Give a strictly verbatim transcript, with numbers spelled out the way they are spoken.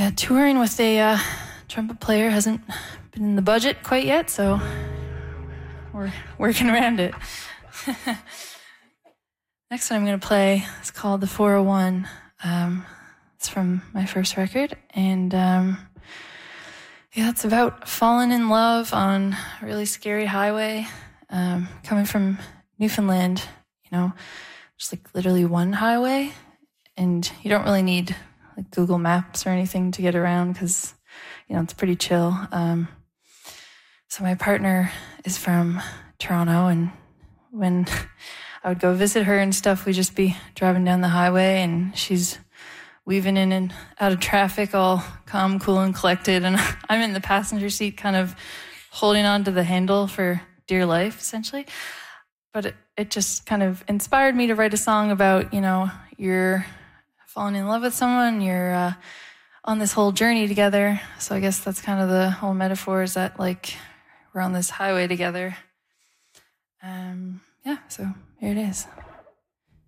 Yeah, touring with a uh, trumpet player hasn't been in the budget quite yet, so we're working around it. Next one I'm going to play is called The four oh one. Um, it's from my first record, and um, yeah, it's about falling in love on a really scary highway, um, coming from Newfoundland, you know, just like literally one highway, and you don't really need like Google Maps or anything to get around because, you know, it's pretty chill. Um, so my partner is from Toronto, and when I would go visit her and stuff, we'd just be driving down the highway, and she's weaving in and out of traffic, all calm, cool, and collected, and I'm in the passenger seat kind of holding on to the handle for dear life, essentially. But it, it just kind of inspired me to write a song about, you know, you're falling in love with someone, you're uh, on this whole journey together. So I guess that's kind of the whole metaphor, is that, like, we're on this highway together. Um, yeah, so here it is.